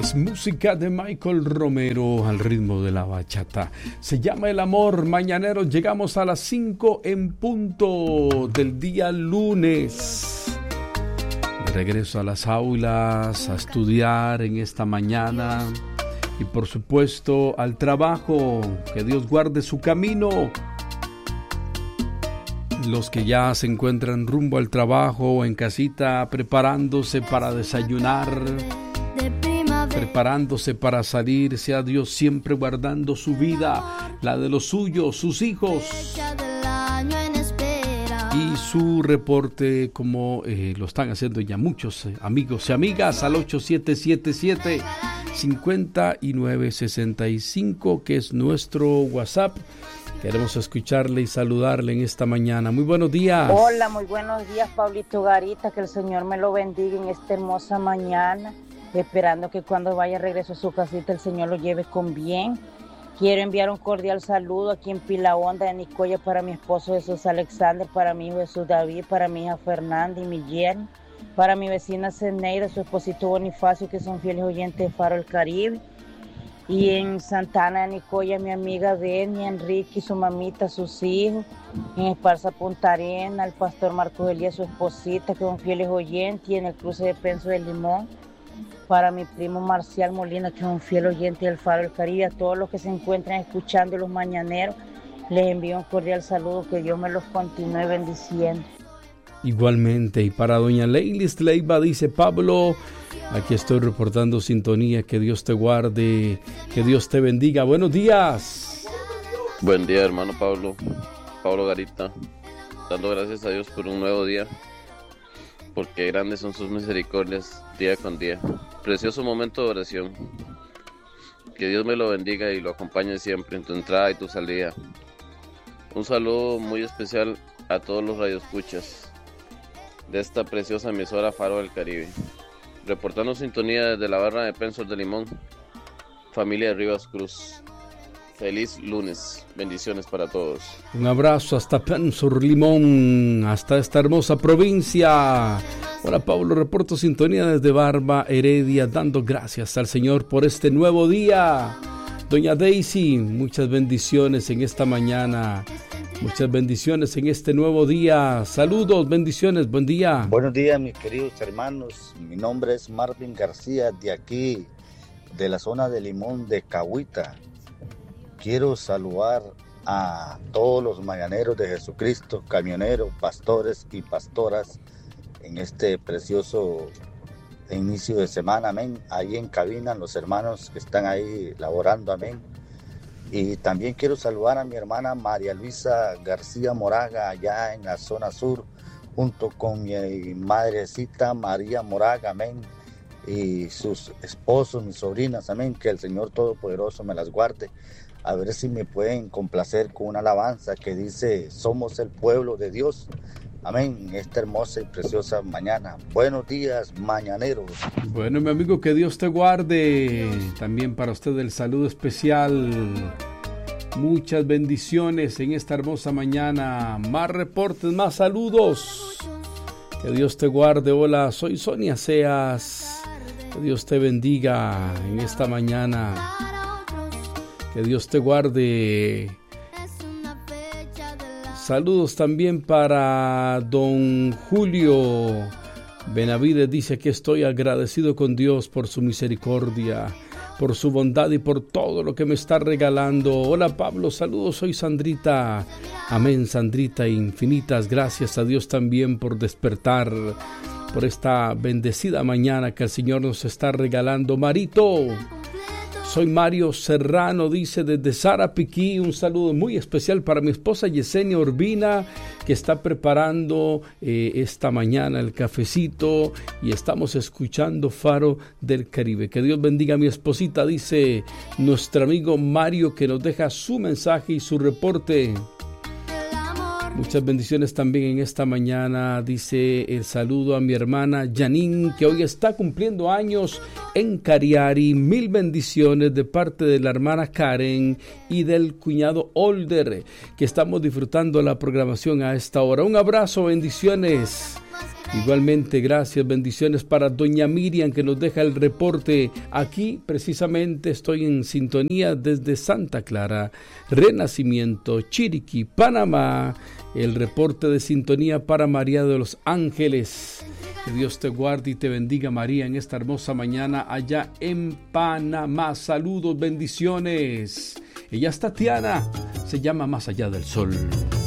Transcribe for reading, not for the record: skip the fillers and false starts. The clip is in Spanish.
Música de Michael Romero al ritmo de la bachata. Se llama El Amor. Mañaneros, llegamos a las 5 en punto del día lunes. De regreso a las aulas, a estudiar en esta mañana. Y por supuesto al trabajo. Que Dios guarde su camino. Los que ya se encuentran rumbo al trabajo o en casita preparándose para desayunar, preparándose para salir, sea Dios siempre guardando su vida, la de los suyos, sus hijos, y su reporte como lo están haciendo ya muchos amigos y amigas al 8777-5965, que es nuestro WhatsApp. Queremos escucharle y saludarle en esta mañana. Muy buenos días. Hola, muy buenos días, Pablito Garita. Que el Señor me lo bendiga en esta hermosa mañana. Esperando que cuando vaya regreso a su casita el Señor lo lleve con bien. Quiero enviar un cordial saludo aquí en Pila Honda de Nicoya para mi esposo Jesús Alexander, para mi hijo Jesús David, para mi hija Fernanda y mi yerno, para mi vecina Zeneida, su esposito Bonifacio, que son fieles oyentes de Faro del Caribe. Y en Santana de Nicoya, mi amiga Beni, Enrique y su mamita, sus hijos. En Esparza Punta Arena, el pastor Marcos Elías, su esposita, que son fieles oyentes. Y en el cruce de Penso de Limón, para mi primo Marcial Molina, que es un fiel oyente del Faro del Caribe. A todos los que se encuentran escuchando los mañaneros, les envío un cordial saludo. Que Dios me los continúe bendiciendo. Igualmente, y para doña Leilis Leiva dice: Pablo, aquí estoy reportando sintonía, que Dios te guarde, que Dios te bendiga. Buenos días. Buen día, hermano Pablo Garita, dando gracias a Dios por un nuevo día, porque grandes son sus misericordias día con día. Precioso momento de oración. Que Dios me lo bendiga y lo acompañe siempre en tu entrada y tu salida. Un saludo muy especial a todos los radioescuchas de esta preciosa emisora Faro del Caribe. Reportando sintonía desde la barra de Pensos de Limón, familia de Rivas Cruz. Feliz lunes, bendiciones para todos. Un abrazo hasta Pensor Limón, hasta esta hermosa provincia. Hola Pablo, reporto sintonía desde Barba Heredia, dando gracias al Señor por este nuevo día. Doña Daisy, muchas bendiciones en esta mañana. Muchas bendiciones en este nuevo día. Saludos, bendiciones, buen día. Buenos días, mis queridos hermanos. Mi nombre es Marvin García, de aquí, de la zona de Limón de Cahuita. Quiero saludar a todos los mañaneros de Jesucristo, camioneros, pastores y pastoras, en este precioso inicio de semana, amén. Ahí en cabina, los hermanos que están ahí laborando, amén. Y también quiero saludar a mi hermana María Luisa García Moraga, allá en la zona sur, junto con mi madrecita María Moraga, amén, y sus esposos, mis sobrinas, amén. Que el Señor Todopoderoso me las guarde. A ver si me pueden complacer con una alabanza que dice: somos el pueblo de Dios, amén, esta hermosa y preciosa mañana. Buenos días, mañaneros. Bueno, mi amigo, que Dios te guarde. También para usted el saludo especial. Muchas bendiciones en esta hermosa mañana. Más reportes, más saludos. Que Dios te guarde. Hola, soy Sonia Seas. Que Dios te bendiga en esta mañana. Que Dios te guarde. Saludos también para don Julio Benavides. Dice que estoy agradecido con Dios por su misericordia, por su bondad y por todo lo que me está regalando. Hola Pablo, saludos, soy Sandrita. Amén, Sandrita, infinitas gracias a Dios también por despertar, por esta bendecida mañana que el Señor nos está regalando. Marito, soy Mario Serrano, dice desde Sarapiquí. Un saludo muy especial para mi esposa Yesenia Urbina, que está preparando esta mañana el cafecito, y estamos escuchando Faro del Caribe. Que Dios bendiga a mi esposita, dice nuestro amigo Mario, que nos deja su mensaje y su reporte. Muchas bendiciones también en esta mañana. Dice el saludo a mi hermana Janine, que hoy está cumpliendo años en Cariari. 1000 bendiciones de parte de la hermana Karen y del cuñado Older, que estamos disfrutando la programación a esta hora. Un abrazo, bendiciones. Igualmente, gracias, bendiciones para doña Miriam que nos deja el reporte. Aquí precisamente estoy en sintonía desde Santa Clara, Renacimiento, Chiriquí, Panamá. El reporte de sintonía para María de los Ángeles. Que Dios te guarde y te bendiga, María, en esta hermosa mañana allá en Panamá. Saludos, bendiciones. Ella es Tatiana, se llama Más allá del sol.